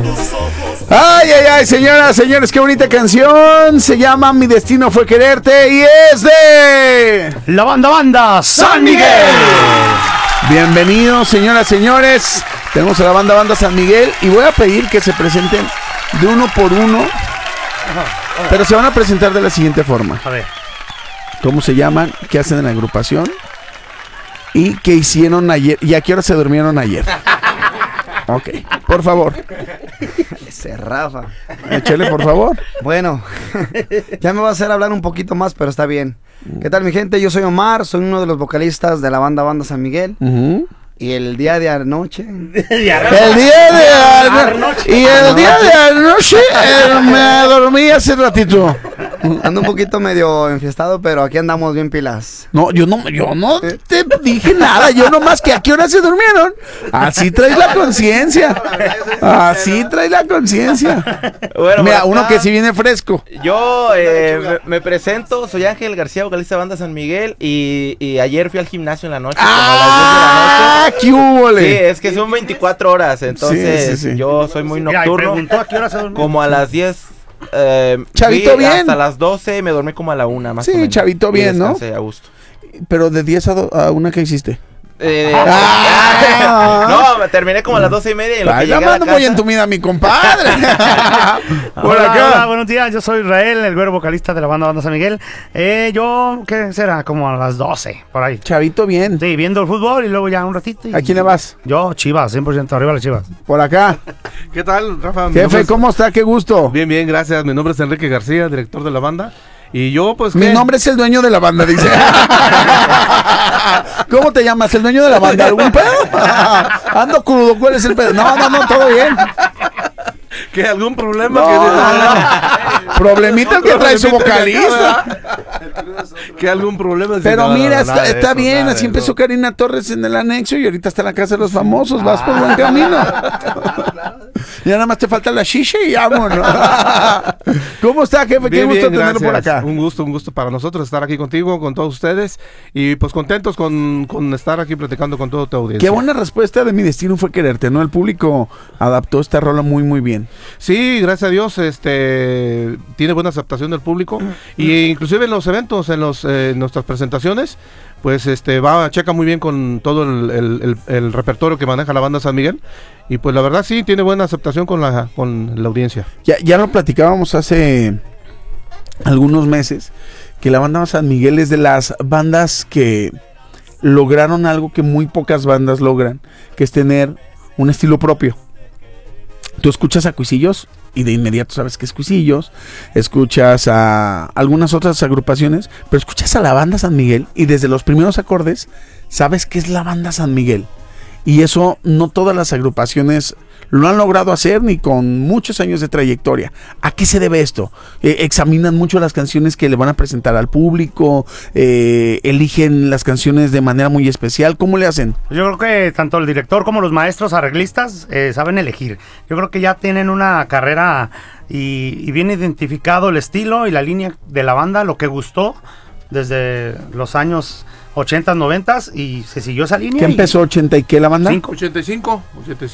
Ay, ay, ay, señoras, señores, qué bonita canción. Se llama Mi Destino Fue Quererte y es de la banda San Miguel. Bienvenidos, señoras, señores. Tenemos a la banda San Miguel y voy a pedir que se presenten de uno por uno. Pero se van a presentar de la siguiente forma. A ver. ¿Cómo se llaman? ¿Qué hacen en la agrupación? ¿Y qué hicieron ayer? ¿Y a qué hora se durmieron ayer? Ok, por favor. Ese Rafa. Échale, por favor. Bueno, ya me va a hacer hablar un poquito más, pero está bien. ¿Qué tal, mi gente? Yo soy Omar, soy uno de los vocalistas de la banda San Miguel. Y el día de anoche. Y el día de anoche me dormí hace ratito. Ando un poquito medio enfiestado, pero aquí andamos bien pilas. No, yo no te dije nada. Yo nomás que a qué hora se durmieron. Así traes la conciencia. Así traes la conciencia. Bueno, mira, uno que sí viene fresco. Yo me presento, soy Ángel García, vocalista de banda San Miguel. Y ayer fui al gimnasio en la noche. Como a las 10 de la noche. ¡Qué húbole! Sí, es que son 24 horas. Entonces, yo soy muy nocturno. ¿A qué hora se durmió? Como a las 10. Chavito bien. Hasta las 12 y me dormí como a la 1 más o menos. Sí, chavito bien, ¿no? A gusto. Pero de 10 a 1, ¿qué hiciste? No, me terminé como a las 12:30 y en lo que llegué a la casa... muy entumida mi compadre. Por acá. Hola, buenos días, yo soy Israel, el güero vocalista de la banda San Miguel. Yo, ¿qué será? Como a las 12, por ahí. Chavito bien. Sí, viendo el fútbol y luego ya un ratito. ¿A quién le vas? Yo, Chivas, 100% arriba las Chivas. Por acá. ¿Qué tal, Rafa? Jefe, ¿cómo está? Qué gusto. Bien, bien, gracias. Mi nombre es Enrique García, director de la banda. Y yo, pues, mi nombre es el dueño de la banda, dice. ¿Cómo te llamas? ¿El dueño de la banda? ¿Algún pedo? Ando crudo, ¿cuál es el pedo? No, todo bien. ¿Qué? ¿Algún problema? No. Problemita el que trae su vocalista. ¿Qué? ¿Algún problema? Pero mira, está bien. Así empezó Karina Torres en el anexo y ahorita está en la casa de los famosos. Vas por buen camino. Ya nada más te falta la shisha y vámonos. ¿Cómo está, jefe? Qué gusto tenerlo por acá. Un gusto para nosotros estar aquí contigo, con todos ustedes. Y pues contentos con estar aquí platicando con toda tu audiencia. Qué buena respuesta de Mi Destino Fue Quererte, ¿no? El público adaptó esta rola muy, muy bien. Sí, gracias a Dios, tiene buena aceptación del público. Y inclusive en los eventos, en nuestras presentaciones, pues checa muy bien con todo el repertorio que maneja la banda San Miguel. Y pues la verdad sí, tiene buena aceptación con la audiencia. Ya lo platicábamos hace algunos meses, que la banda San Miguel es de las bandas que lograron algo que muy pocas bandas logran, que es tener un estilo propio. Tú escuchas a Cuisillos y de inmediato sabes que es Cuisillos, escuchas a algunas otras agrupaciones, pero escuchas a la banda San Miguel y desde los primeros acordes sabes que es la banda San Miguel. Y eso no todas las agrupaciones lo han logrado hacer, ni con muchos años de trayectoria. ¿A qué se debe esto? Examinan mucho las canciones que le van a presentar al público, eligen las canciones de manera muy especial. ¿Cómo le hacen? Yo creo que tanto el director como los maestros arreglistas saben elegir. Yo creo que ya tienen una carrera y bien identificado el estilo y la línea de la banda, lo que gustó desde los años 80, 90 y se siguió esa línea. ¿Qué empezó 80 y qué la banda? 85.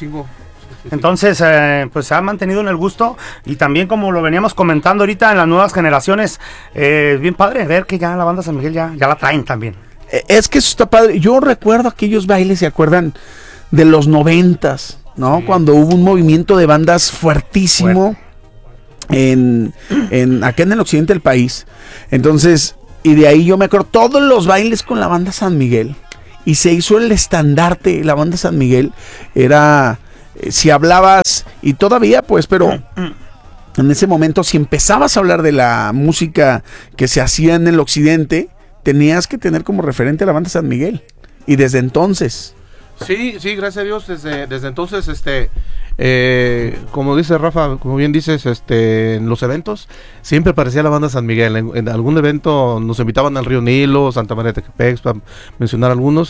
Entonces, pues se ha mantenido en el gusto y también como lo veníamos comentando ahorita en las nuevas generaciones, bien padre ver que ya la banda San Miguel ya la traen también. Es que eso está padre. Yo recuerdo aquellos bailes, ¿se acuerdan? De los 90s, ¿no? Sí. Cuando hubo un movimiento de bandas fuertísimo acá en el occidente del país. Entonces, y de ahí yo me acuerdo todos los bailes con la banda San Miguel. Y se hizo el estandarte, la banda San Miguel. Era, si hablabas, y todavía pues, pero en ese momento si empezabas a hablar de la música que se hacía en el occidente, tenías que tener como referente a la banda San Miguel. Y desde entonces... Sí, gracias a Dios, desde entonces, como dice Rafa, como bien dices, en los eventos, siempre aparecía la banda San Miguel. En algún evento nos invitaban al Río Nilo, Santa María de Tequepec, para mencionar algunos,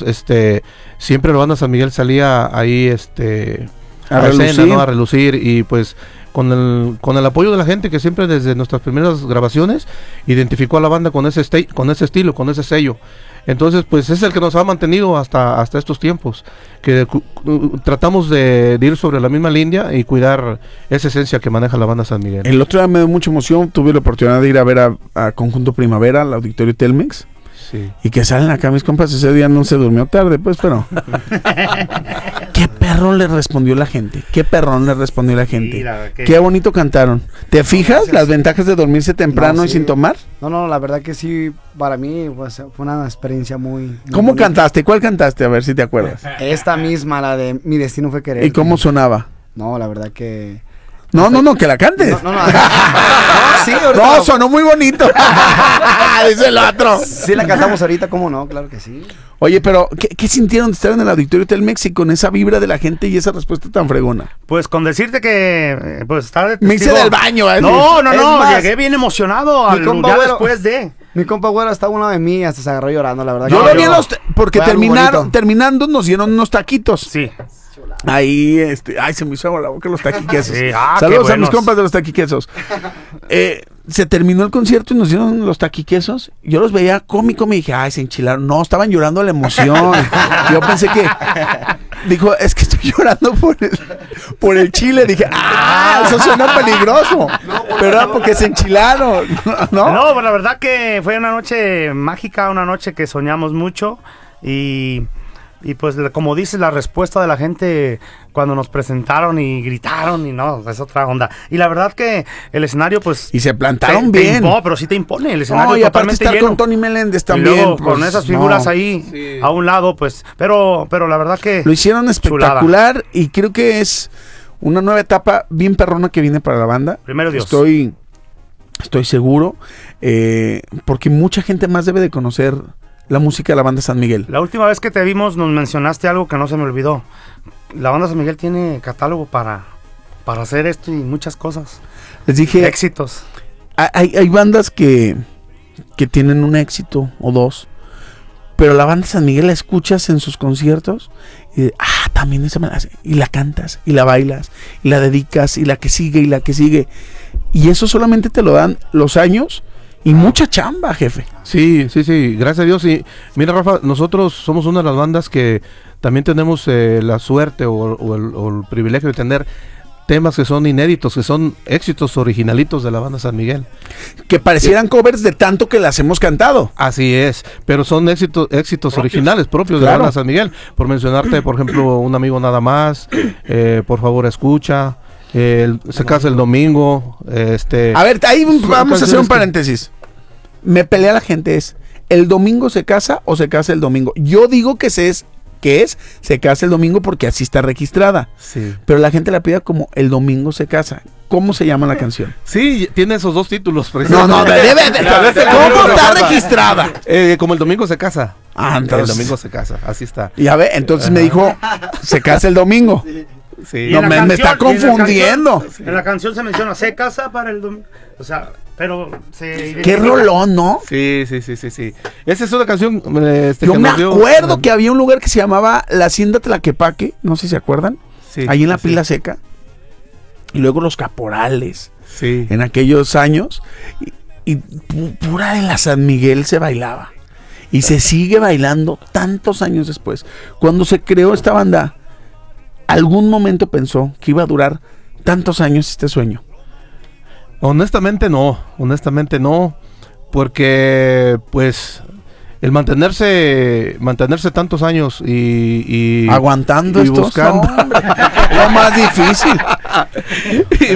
siempre la banda San Miguel salía ahí, a relucir, ¿no? A relucir, y pues con el apoyo de la gente que siempre desde nuestras primeras grabaciones identificó a la banda con ese estilo, con ese sello. Entonces, pues es el que nos ha mantenido hasta estos tiempos, que tratamos de ir sobre la misma línea y cuidar esa esencia que maneja la banda San Miguel. El otro día me dio mucha emoción, tuve la oportunidad de ir a ver a Conjunto Primavera, al Auditorio Telmex. Sí. Y que salen acá mis compas, ese día no se durmió tarde, pues, pero... ¿Qué perrón le respondió la gente? ¿Qué perrón le respondió la gente? Qué bonito cantaron. ¿Te fijas Gracias. las ventajas de dormirse temprano No, y sí. sin tomar? No, la verdad que sí, para mí pues, fue una experiencia muy ¿Cómo bonita. cantaste? ¿Cuál cantaste? A ver si te acuerdas. Esta misma, la de Mi Destino Fue Querer. ¿Y cómo sonaba? No, la verdad que... No, que la cantes. No, sí, ahorita No, sonó muy bonito. Dice el otro. Sí la cantamos ahorita, ¿cómo no? Claro que sí. Oye, pero ¿qué sintieron de estar en el Auditorio Telmex y con esa vibra de la gente y esa respuesta tan fregona? Pues con decirte que pues estar de Me hice testigo- del baño. No, Es más, llegué bien emocionado mi compa ya güero- después de. Mi compa güero estaba a un lado de mí, hasta se agarró llorando, la verdad. Yo que lo vi en los... Porque fue algo bonito. terminando nos dieron unos taquitos. Sí. Ahí, ay, se me hizo agua la boca los taquiquesos. Sí, qué Saludos a mis buenos. compas de los taquiquesos. Se terminó el concierto y nos dieron los taquiquesos. Yo los veía cómico, me dije, ay, se enchilaron. No, estaban llorando de la emoción. Yo pensé que... Dijo, es que estoy llorando por el chile. Dije, eso suena peligroso. Pero era porque se enchilaron, ¿no? No, pues la verdad que fue una noche mágica, una noche que soñamos mucho y pues como dices, la respuesta de la gente cuando nos presentaron y gritaron y no, es otra onda. Y la verdad que el escenario pues... Y se plantaron te bien. No, pero sí te impone el escenario No, y aparte totalmente estar lleno. con Tony Meléndez Y también. luego pues, con esas figuras no. ahí a un lado, pues, pero la verdad que... Lo hicieron espectacular y creo que es una nueva etapa bien perrona que viene para la banda. Primero Dios. Estoy seguro, porque mucha gente más debe de conocer la música de la banda San Miguel. La última vez que te vimos nos mencionaste algo que no se me olvidó. La banda San Miguel tiene catálogo para hacer esto y muchas cosas. Les dije, Éxitos. hay bandas que tienen un éxito o dos, pero la banda San Miguel la escuchas en sus conciertos y también esa me la hace. Y la cantas, y la bailas, y la dedicas, y la que sigue, y la que sigue. Y eso solamente te lo dan los años y mucha chamba, jefe. Sí, gracias a Dios. Y mira, Rafa, nosotros somos una de las bandas que también tenemos la suerte o el privilegio de tener temas que son inéditos, que son éxitos originalitos de la banda San Miguel. Que parecieran covers de tanto que las hemos cantado. Así es, pero son éxitos originales propios de la Claro. banda San Miguel. Por mencionarte, por ejemplo, Un Amigo Nada Más, Por Favor Escucha, Se Casa el Domingo, A ver, ahí vamos a hacer canciones un que- paréntesis. Me pelea la gente, ¿el domingo se casa o se casa el domingo? Yo digo que se casa el domingo porque así está registrada. Sí. Pero la gente la pide como El Domingo se casa. ¿Cómo se llama la canción? Sí, tiene esos dos títulos. No, precisamente. debe de. ¿Cómo está registrada? Como El Domingo se casa. Entonces, El Domingo se casa, así está. Ya ve, entonces me dijo, se casa el domingo. Sí. Y No, en la me está canción- confundiendo. En la canción se menciona, se casa para el domingo. O sea, pero se... Qué rolón, ¿no? Sí. Esa es una canción Yo que me nos dio- acuerdo que había un lugar que se llamaba La Hacienda Tlaquepaque, no sé si se acuerdan, Sí, ahí en la así. Pila Seca. Y luego Los Caporales, Sí. en aquellos años. Y pura de la San Miguel se bailaba. Y se sigue bailando tantos años después. Cuando se creó esta banda, algún momento pensó que iba a durar tantos años este sueño. Honestamente no, porque pues el mantenerse tantos años y Aguantando y esto, buscando lo más difícil. y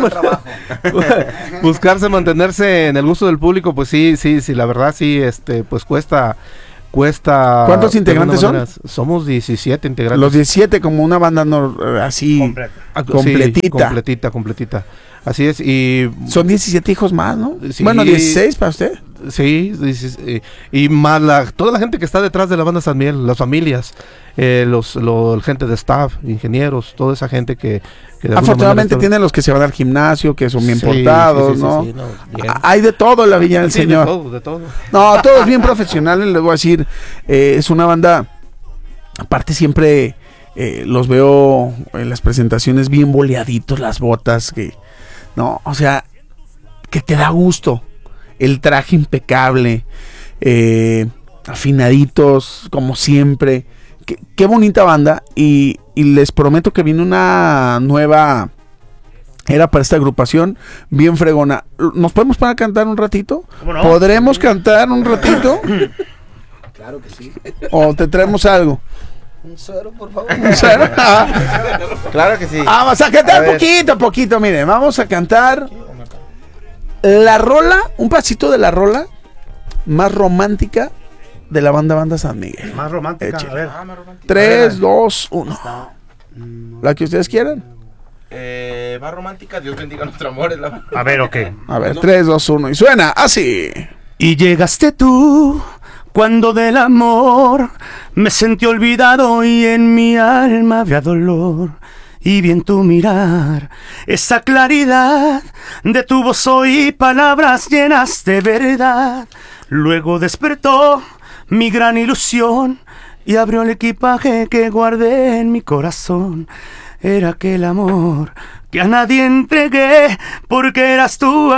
buscarse mantenerse en el gusto del público, pues sí, la verdad sí, pues cuesta. ¿Cuántos de integrantes alguna son? manera. Somos 17 integrantes. Los 17 como una banda así Completa. Sí, completita. completita. Así es, y Son 17 hijos más, ¿no? Sí. Bueno, 16 para usted. sí, y más toda la gente que está detrás de la banda San Miguel, las familias, el gente de staff, ingenieros, toda esa gente que de alguna Afortunadamente manera tienen los que se van al gimnasio, que son bien Sí, portados, sí, ¿no? sí, bien. Hay de todo en la Villa del Sí, Señor. de todo. No, todos bien profesionales, les voy a decir. Es una banda, aparte siempre Los veo en las presentaciones bien boleaditos, las botas, no, o sea, que te da gusto. El traje impecable, afinaditos, como siempre. Qué bonita banda. Y les prometo que viene una nueva era para esta agrupación bien fregona. ¿Nos podemos poner a cantar un ratito? ¿Cómo no? ¿Podremos cantar un ratito? Claro que sí. ¿O te traemos algo? Un suero, por favor. ¿Un suero? Claro que sí. Vamos a A cantar ver. poquito, miren. Vamos a cantar la rola, un pasito de la rola más romántica de la banda San Miguel. Más romántica, Échale. a ver. 3, 2, 1. La que ustedes quieran. Más romántica, Dios bendiga nuestro amor. Es la... A ver, ok. A ver, 3, 2, 1. Y suena así. Y llegaste tú cuando del amor me sentí olvidado y en mi alma había dolor. Y vi en tu mirar esa claridad de tu voz oí palabras llenas de verdad. Luego despertó mi gran ilusión y abrió el equipaje que guardé en mi corazón. Era aquel amor que a nadie entregué porque eras tú